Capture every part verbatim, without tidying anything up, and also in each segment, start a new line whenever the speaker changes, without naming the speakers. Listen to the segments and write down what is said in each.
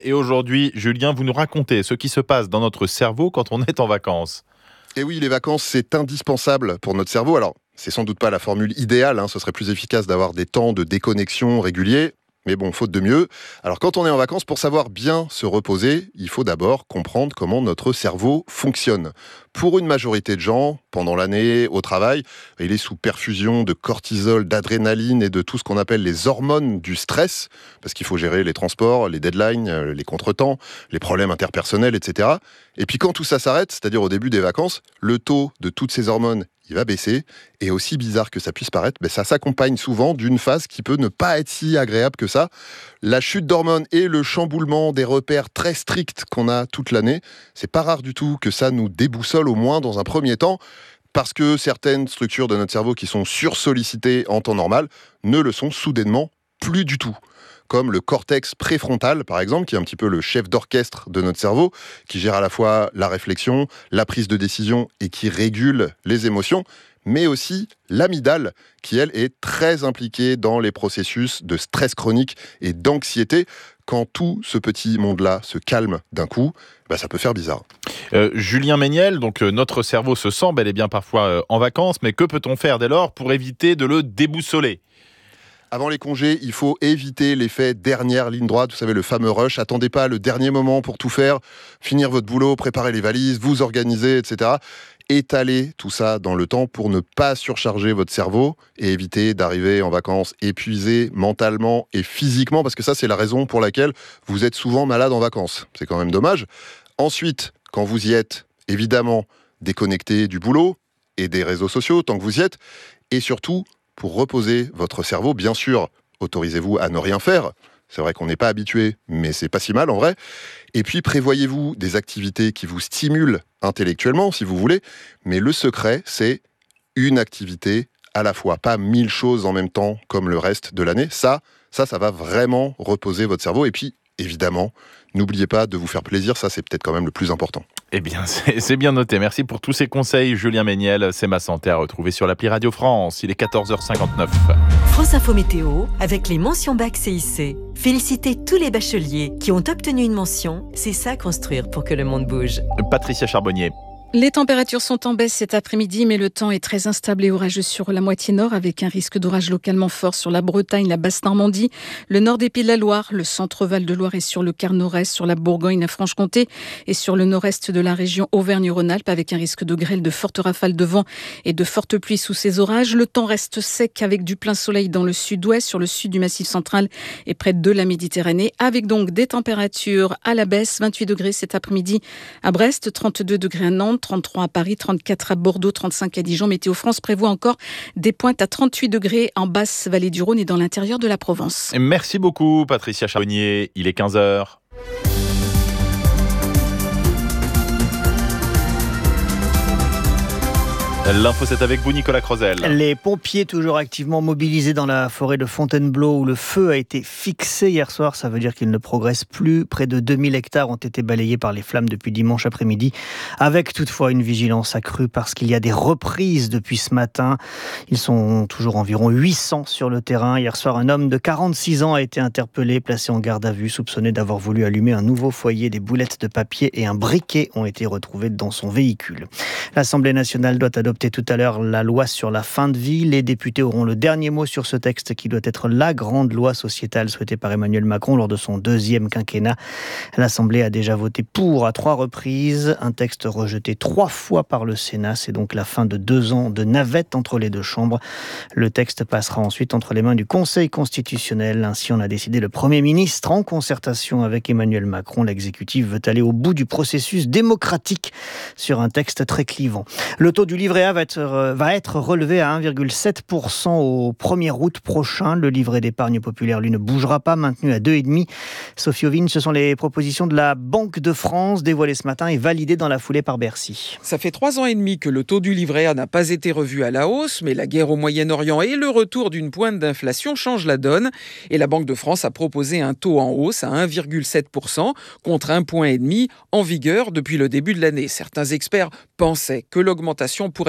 Et aujourd'hui, Julien, vous nous racontez ce qui se passe dans notre cerveau quand on est en vacances.
Et oui, les vacances, c'est indispensable pour notre cerveau. Alors, c'est sans doute pas la formule idéale, hein. Ce serait plus efficace d'avoir des temps de déconnexion réguliers. Mais bon, faute de mieux. Alors quand on est en vacances, pour savoir bien se reposer, il faut d'abord comprendre comment notre cerveau fonctionne. Pour une majorité de gens, pendant l'année, au travail, il est sous perfusion de cortisol, d'adrénaline et de tout ce qu'on appelle les hormones du stress, parce qu'il faut gérer les transports, les deadlines, les contretemps, les problèmes interpersonnels, et cetera. Et puis quand tout ça s'arrête, c'est-à-dire au début des vacances, le taux de toutes ces hormones, il va baisser. Et aussi bizarre que ça puisse paraître, mais ça s'accompagne souvent d'une phase qui peut ne pas être si agréable que ça. La chute d'hormones et le chamboulement des repères très stricts qu'on a toute l'année, c'est pas rare du tout que ça nous déboussole, au moins dans un premier temps, parce que certaines structures de notre cerveau qui sont sursollicitées en temps normal ne le sont soudainement plus du tout. Comme le cortex préfrontal, par exemple, qui est un petit peu le chef d'orchestre de notre cerveau, qui gère à la fois la réflexion, la prise de décision et qui régule les émotions, mais aussi l'amygdale, qui, elle, est très impliquée dans les processus de stress chronique et d'anxiété. Quand tout ce petit monde-là se calme d'un coup, bah, ça peut faire bizarre.
Euh, Julien Méniel, donc euh, notre cerveau se sent bel et bien parfois euh, en vacances, mais que peut-on faire dès lors pour éviter de le déboussoler ?
Avant les congés, il faut éviter l'effet dernière ligne droite, vous savez, le fameux rush. Attendez pas le dernier moment pour tout faire, finir votre boulot, préparer les valises, vous organiser, et cetera. Étaler tout ça dans le temps pour ne pas surcharger votre cerveau et éviter d'arriver en vacances épuisé mentalement et physiquement, parce que ça, c'est la raison pour laquelle vous êtes souvent malade en vacances. C'est quand même dommage. Ensuite, quand vous y êtes, évidemment, déconnecté du boulot et des réseaux sociaux, tant que vous y êtes, et surtout, pour reposer votre cerveau, bien sûr, autorisez-vous à ne rien faire. C'est vrai qu'on n'est pas habitué, mais c'est pas si mal en vrai. Et puis prévoyez-vous des activités qui vous stimulent intellectuellement, si vous voulez. Mais le secret, c'est une activité à la fois, pas mille choses en même temps comme le reste de l'année. Ça, ça, ça va vraiment reposer votre cerveau. Et puis, évidemment, n'oubliez pas de vous faire plaisir. Ça, c'est peut-être quand même le plus important.
Eh bien, c'est, c'est bien noté. Merci pour tous ces conseils, Julien Méniel. C'est ma santé à retrouver sur l'appli Radio France. Il est quatorze heures cinquante-neuf.
France Info Météo, avec les mentions bac C I C. Félicitez tous les bacheliers qui ont obtenu une mention. C'est ça construire pour que le monde bouge.
Patricia Charbonnier.
Les températures sont en baisse cet après-midi, mais le temps est très instable et orageux sur la moitié nord, avec un risque d'orage localement fort sur la Bretagne, la Basse-Normandie, le nord des Pays de la Loire, le centre Val-de-Loire et sur le quart nord-est, sur la Bourgogne, la Franche-Comté et sur le nord-est de la région Auvergne-Rhône-Alpes, avec un risque de grêle, de fortes rafales de vent et de fortes pluies sous ces orages. Le temps reste sec avec du plein soleil dans le sud-ouest, sur le sud du Massif central et près de la Méditerranée, avec donc des températures à la baisse, vingt-huit degrés cet après-midi à Brest, trente-deux degrés à Nantes, trente-trois à Paris, trente-quatre à Bordeaux, trente-cinq à Dijon. Météo France prévoit encore des pointes à trente-huit degrés en basse vallée du Rhône et dans l'intérieur de la Provence.
Merci beaucoup, Patricia Charbonnier. Il est quinze heures. L'info, c'est avec vous, Nicolas Crozel.
Les pompiers toujours activement mobilisés dans la forêt de Fontainebleau où le feu a été fixé hier soir. Ça veut dire qu'il ne progresse plus. Près de deux mille hectares ont été balayés par les flammes depuis dimanche après-midi, avec toutefois une vigilance accrue parce qu'il y a des reprises depuis ce matin. Ils sont toujours environ huit cents sur le terrain. Hier soir, un homme de quarante-six ans a été interpellé, placé en garde à vue, soupçonné d'avoir voulu allumer un nouveau foyer. Des boulettes de papier et un briquet ont été retrouvés dans son véhicule. L'Assemblée nationale doit adopter tout à l'heure la loi sur la fin de vie. Les députés auront le dernier mot sur ce texte qui doit être la grande loi sociétale souhaitée par Emmanuel Macron lors de son deuxième quinquennat. L'Assemblée a déjà voté pour à trois reprises. Un texte rejeté trois fois par le Sénat. C'est donc la fin de deux ans de navette entre les deux chambres. Le texte passera ensuite entre les mains du Conseil constitutionnel. Ainsi en a décidé le Premier ministre en concertation avec Emmanuel Macron. L'exécutif veut aller au bout du processus démocratique sur un texte très clivant. Le taux du livret A va être, va être relevé à un virgule sept pour cent au premier août prochain. Le livret d'épargne populaire, lui, ne bougera pas, maintenu à deux virgule cinq pour cent. Sophie Ovine, ce sont les propositions de la Banque de France dévoilées ce matin et validées dans la foulée par Bercy.
Ça fait trois ans et demi que le taux du livret A n'a pas été revu à la hausse, mais la guerre au Moyen-Orient et le retour d'une pointe d'inflation changent la donne. Et la Banque de France a proposé un taux en hausse à un virgule sept pour cent contre un virgule cinq pour cent en vigueur depuis le début de l'année. Certains experts pensaient que l'augmentation pourrait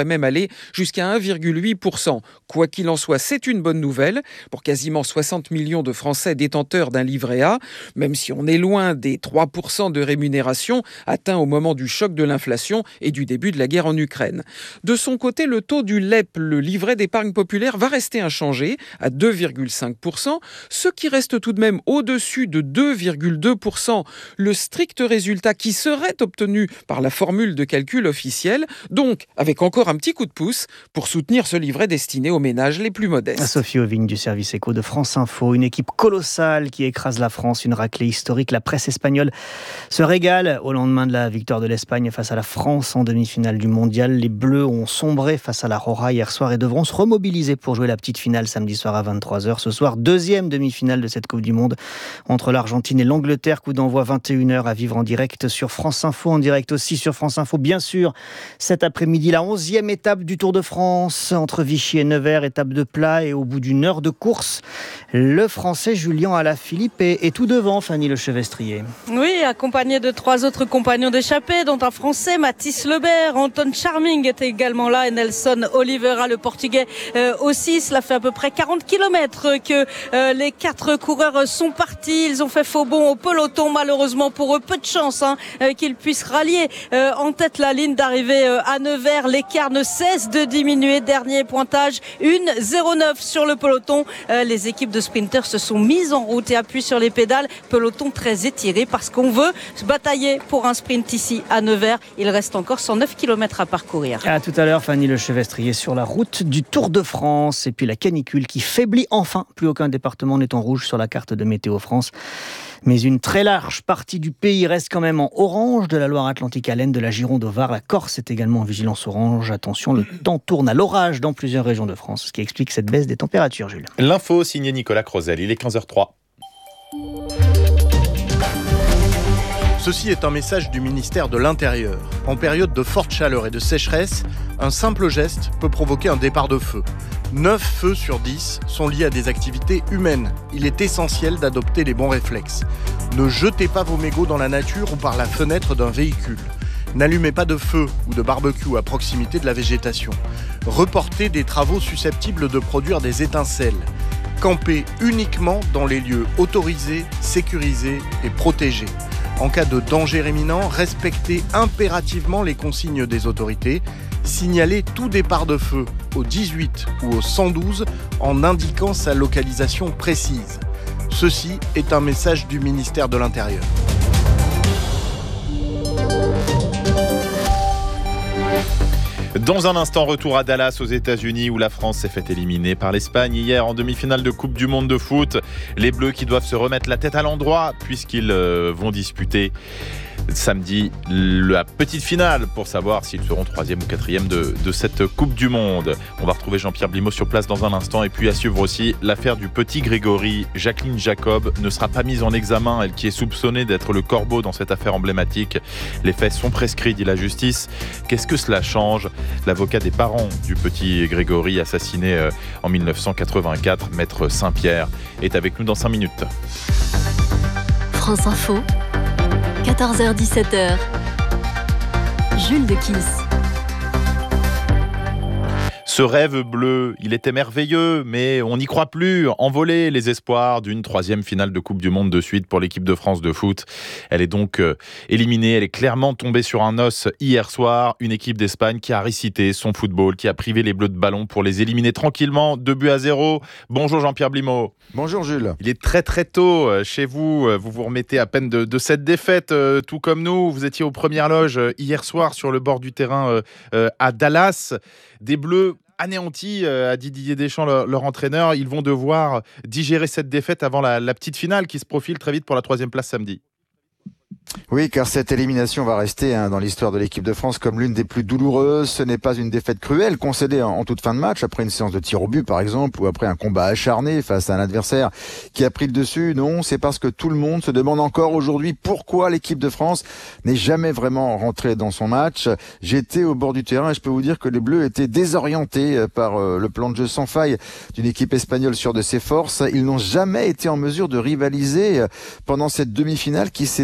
pourrait même aller jusqu'à un virgule huit pour cent. Quoi qu'il en soit, c'est une bonne nouvelle pour quasiment soixante millions de Français détenteurs d'un livret A, même si on est loin des trois pour cent de rémunération atteints au moment du choc de l'inflation et du début de la guerre en Ukraine. De son côté, le taux du L E P, le livret d'épargne populaire, va rester inchangé à deux virgule cinq pour cent, ce qui reste tout de même au-dessus de deux virgule deux pour cent, le strict résultat qui serait obtenu par la formule de calcul officielle, donc avec encore un petit coup de pouce pour soutenir ce livret destiné aux ménages les plus modestes.
Sophie Auvigne du service éco de France Info, une équipe colossale qui écrase la France, une raclée historique. La presse espagnole se régale au lendemain de la victoire de l'Espagne face à la France en demi-finale du mondial. Les Bleus ont sombré face à la Roja hier soir et devront se remobiliser pour jouer la petite finale samedi soir à vingt-trois heures. Ce soir, deuxième demi-finale de cette Coupe du Monde entre l'Argentine et l'Angleterre. Coup d'envoi vingt et une heures à vivre en direct sur France Info, en direct aussi sur France Info. Bien sûr, cet après-midi, la onzième étape du Tour de France entre Vichy et Nevers, étape de plat, et au bout d'une heure de course, le Français Julien Alaphilippe est, est tout devant, Fanny Lechevestrier.
Oui, accompagné de trois autres compagnons d'échappée, dont un Français, Mathis Lebert. Anton Charming était également là et Nelson Oliveira, le Portugais euh, aussi. Cela fait à peu près quarante kilomètres que euh, les quatre coureurs sont partis. Ils ont fait faux bond au peloton, malheureusement pour eux. Peu de chance hein, euh, qu'ils puissent rallier euh, en tête la ligne d'arrivée euh, à Nevers. L'écart ne cesse de diminuer. Dernier pointage, une zéro neuf sur le peloton. Euh, les équipes de sprinters se sont mises en route et appuient sur les pédales. Peloton très étiré parce qu'on veut se batailler pour un sprint ici à Nevers. Il reste encore cent neuf kilomètres à parcourir.
À tout à l'heure, Fanny Lechevestrier sur la route du Tour de France. Et puis la canicule qui faiblit enfin. Plus aucun département n'est en rouge sur la carte de Météo France. Mais une très large partie du pays reste quand même en orange, de la Loire-Atlantique à l'Aisne, de la Gironde au Var. La Corse est également en vigilance orange. Attention, le temps tourne à l'orage dans plusieurs régions de France, ce qui explique cette baisse des températures, Jules.
L'info signé Nicolas Crozel, il est quinze heures zéro trois.
Ceci est un message du ministère de l'Intérieur. En période de forte chaleur et de sécheresse, un simple geste peut provoquer un départ de feu. neuf feux sur dix sont liés à des activités humaines. Il est essentiel d'adopter les bons réflexes. Ne jetez pas vos mégots dans la nature ou par la fenêtre d'un véhicule. N'allumez pas de feu ou de barbecue à proximité de la végétation. Reportez des travaux susceptibles de produire des étincelles. Campez uniquement dans les lieux autorisés, sécurisés et protégés. En cas de danger imminent, respectez impérativement les consignes des autorités. Signalez tout départ de feu au dix-huit ou au cent douze en indiquant sa localisation précise. Ceci est un message du ministère de l'Intérieur.
Dans un instant, retour à Dallas aux États-Unis où la France s'est fait éliminer par l'Espagne hier en demi-finale de Coupe du Monde de foot. Les Bleus qui doivent se remettre la tête à l'endroit puisqu'ils euh, vont disputer samedi la petite finale pour savoir s'ils seront troisième ou quatrième de, de cette Coupe du Monde. On va retrouver Jean-Pierre Blimaud sur place dans un instant et puis à suivre aussi l'affaire du petit Grégory. Jacqueline Jacob ne sera pas mise en examen, elle qui est soupçonnée d'être le corbeau dans cette affaire emblématique. Les faits sont prescrits, dit la justice. Qu'est-ce que cela change ? L'avocat des parents du petit Grégory assassiné en dix-neuf cent quatre-vingt-quatre, Maître Saint-Pierre, est avec nous dans cinq minutes.
France Info, quatorze heures dix-sept heures. Jules de Kiss.
Ce rêve bleu, il était merveilleux, mais on n'y croit plus. Envolé les espoirs d'une troisième finale de Coupe du Monde de suite pour l'équipe de France de foot. Elle est donc euh, éliminée, elle est clairement tombée sur un os hier soir. Une équipe d'Espagne qui a récité son football, qui a privé les Bleus de ballon pour les éliminer tranquillement, deux buts à zéro. Bonjour Jean-Pierre Blimaud.
Bonjour Jules.
Il est très très tôt chez vous, vous vous remettez à peine de, de cette défaite, euh, tout comme nous. Vous étiez aux premières loges hier soir sur le bord du terrain euh, euh, à Dallas. Des Bleus anéantis, a dit Didier Deschamps, leur, leur entraîneur. Ils vont devoir digérer cette défaite avant la, la petite finale qui se profile très vite pour la troisième place samedi.
Oui, car cette élimination va rester hein, dans l'histoire de l'équipe de France comme l'une des plus douloureuses. Ce n'est pas une défaite cruelle, concédée en, en toute fin de match, après une séance de tir au but par exemple, ou après un combat acharné face à un adversaire qui a pris le dessus. Non, c'est parce que tout le monde se demande encore aujourd'hui pourquoi l'équipe de France n'est jamais vraiment rentrée dans son match. J'étais au bord du terrain et je peux vous dire que les Bleus étaient désorientés par euh, le plan de jeu sans faille d'une équipe espagnole sûre de ses forces. Ils n'ont jamais été en mesure de rivaliser pendant cette demi-finale qui s'est transformée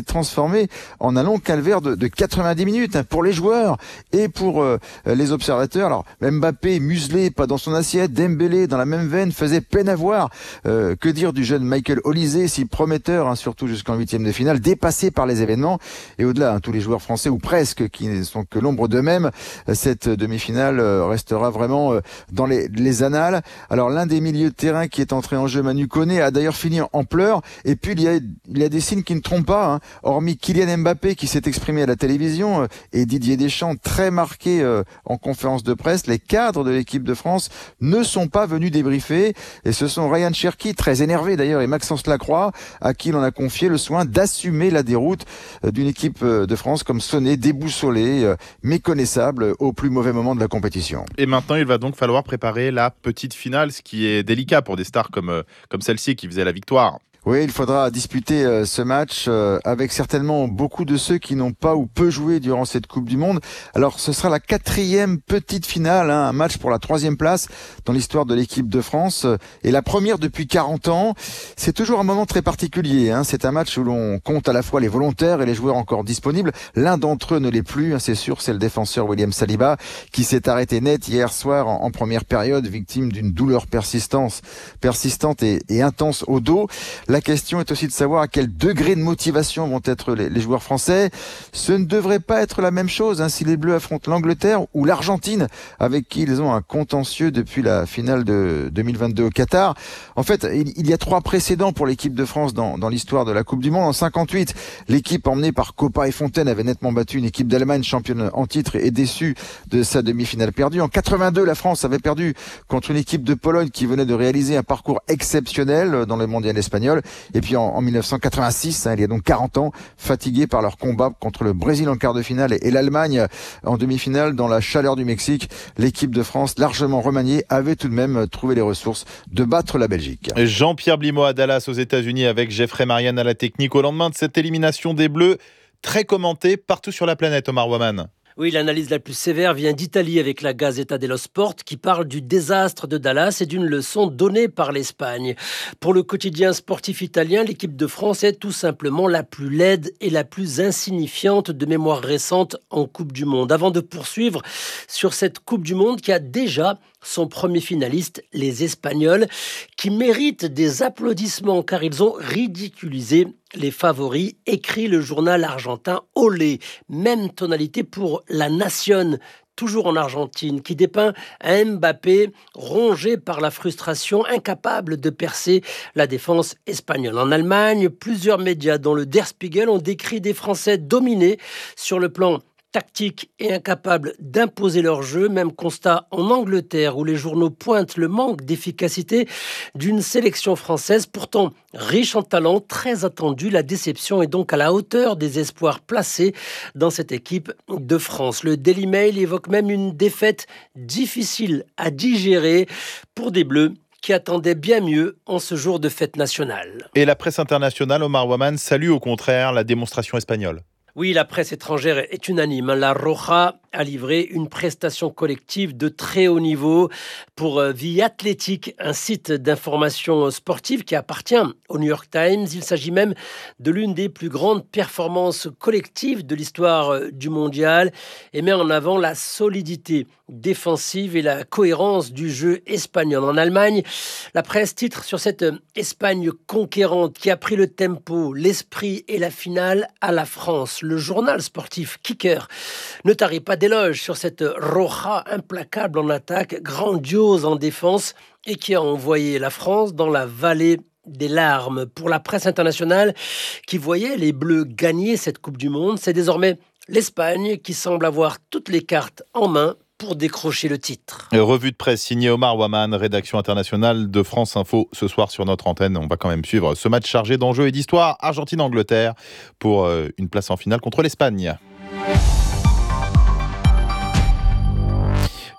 transformé en un long calvaire de, de quatre-vingt-dix minutes hein, pour les joueurs et pour euh, les observateurs. Alors Mbappé muselé, pas dans son assiette, Dembélé dans la même veine faisait peine à voir. Euh, que dire du jeune Michael Olise, si prometteur, hein, surtout jusqu'en huitième de finale, dépassé par les événements. Et au-delà, hein, tous les joueurs français, ou presque, qui ne sont que l'ombre d'eux-mêmes, cette demi-finale restera vraiment dans les, les annales. Alors l'un des milieux de terrain qui est entré en jeu, Manu Koné, a d'ailleurs fini en pleurs. Et puis il y a, il y a des signes qui ne trompent pas, hein. Hormis Kylian Mbappé qui s'est exprimé à la télévision et Didier Deschamps très marqué en conférence de presse, les cadres de l'équipe de France ne sont pas venus débriefer. Et ce sont Ryan Cherki, très énervé d'ailleurs, et Maxence Lacroix, à qui l'on a confié le soin d'assumer la déroute d'une équipe de France comme sonnée, déboussolée, méconnaissable au plus mauvais moment de la compétition.
Et maintenant, il va donc falloir préparer la petite finale, ce qui est délicat pour des stars comme, comme celle-ci qui faisait la victoire.
Oui, il faudra disputer euh, ce match euh, avec certainement beaucoup de ceux qui n'ont pas ou peu joué durant cette Coupe du Monde. Alors, ce sera la quatrième petite finale, hein, un match pour la troisième place dans l'histoire de l'équipe de France euh, et la première depuis quarante ans. C'est toujours un moment très particulier. Hein. C'est un match où l'on compte à la fois les volontaires et les joueurs encore disponibles. L'un d'entre eux ne l'est plus, hein, c'est sûr, c'est le défenseur William Saliba qui s'est arrêté net hier soir en, en première période, victime d'une douleur persistante, persistante et, et intense au dos. La question est aussi de savoir à quel degré de motivation vont être les, les joueurs français. Ce ne devrait pas être la même chose hein, si les Bleus affrontent l'Angleterre ou l'Argentine, avec qui ils ont un contentieux depuis la finale de deux mille vingt-deux au Qatar. En fait, il, il y a trois précédents pour l'équipe de France dans, dans l'histoire de la Coupe du Monde. En cinquante-huit, l'équipe emmenée par Coppa et Fontaine avait nettement battu une équipe d'Allemagne championne en titre et déçue de sa demi-finale perdue. En quatre-vingt-deux, la France avait perdu contre une équipe de Pologne qui venait de réaliser un parcours exceptionnel dans le mondial espagnol. Et puis en, en mille neuf cent quatre-vingt-six, hein, il y a donc quarante ans, fatigués par leur combat contre le Brésil en quart de finale et, et l'Allemagne en demi-finale dans la chaleur du Mexique, l'équipe de France, largement remaniée, avait tout de même trouvé les ressources de battre la Belgique.
Jean-Pierre Blimaud à Dallas aux États-Unis avec Jeffrey Marianne à la technique au lendemain de cette élimination des Bleus, très commentée partout sur la planète, Omar Waman.
Oui, l'analyse la plus sévère vient d'Italie avec la Gazzetta dello Sport qui parle du désastre de Dallas et d'une leçon donnée par l'Espagne. Pour le quotidien sportif italien, l'équipe de France est tout simplement la plus laide et la plus insignifiante de mémoire récente en Coupe du Monde. Avant de poursuivre sur cette Coupe du Monde qui a déjà son premier finaliste, les Espagnols, qui méritent des applaudissements car ils ont ridiculisé les favoris, écrit le journal argentin Olé. Même tonalité pour La Nación, toujours en Argentine, qui dépeint un Mbappé rongé par la frustration, incapable de percer la défense espagnole. En Allemagne, plusieurs médias, dont le Der Spiegel, ont décrit des Français dominés sur le plan tactique et incapables d'imposer leur jeu. Même constat en Angleterre où les journaux pointent le manque d'efficacité d'une sélection française pourtant riche en talent, très attendue. La déception est donc à la hauteur des espoirs placés dans cette équipe de France. Le Daily Mail évoque même une défaite difficile à digérer pour des Bleus qui attendaient bien mieux en ce jour de fête nationale.
Et la presse internationale, Omar Waman, salue au contraire la démonstration espagnole.
Oui, la presse étrangère est unanime. La Roja a livré une prestation collective de très haut niveau pour The Athletic, un site d'information sportive qui appartient au New York Times. Il s'agit même de l'une des plus grandes performances collectives de l'histoire du mondial et met en avant la solidité défensive et la cohérence du jeu espagnol. En Allemagne, la presse titre sur cette Espagne conquérante qui a pris le tempo, l'esprit et la finale à la France. Le journal sportif Kicker ne tarit pas d'éloges sur cette Roja implacable en attaque, grandiose en défense et qui a envoyé la France dans la vallée des larmes. Pour la presse internationale qui voyait les Bleus gagner cette Coupe du Monde, c'est désormais l'Espagne qui semble avoir toutes les cartes en main pour décrocher le titre.
Revue de presse signée Omar Waman, rédaction internationale de France Info ce soir sur notre antenne. On va quand même suivre ce match chargé d'enjeux et d'histoire Argentine-Angleterre pour une place en finale contre l'Espagne.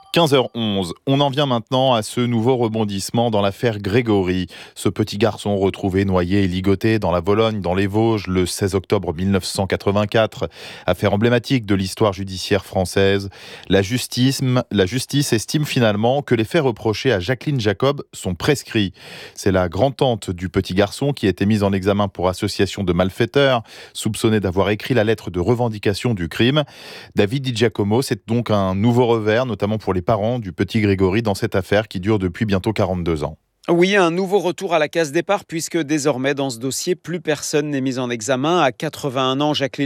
quinze heures onze, on en vient maintenant à ce nouveau rebondissement dans l'affaire Grégory. Ce petit garçon retrouvé noyé et ligoté dans la Vologne, dans les Vosges, le seize octobre mille neuf cent quatre-vingt-quatre. Affaire emblématique de l'histoire judiciaire française. La justice, la justice estime finalement que les faits reprochés à Jacqueline Jacob sont prescrits. C'est la grand-tante du petit garçon qui a été mise en examen pour association de malfaiteurs, soupçonnée d'avoir écrit la lettre de revendication du crime. David Di Giacomo, c'est donc un nouveau revers, notamment pour les parents du petit Grégory dans cette affaire qui dure depuis bientôt quarante-deux ans.
Oui, un nouveau retour à la case départ puisque désormais dans ce dossier, plus personne n'est mis en examen. À quatre-vingt-un ans, Jacqueline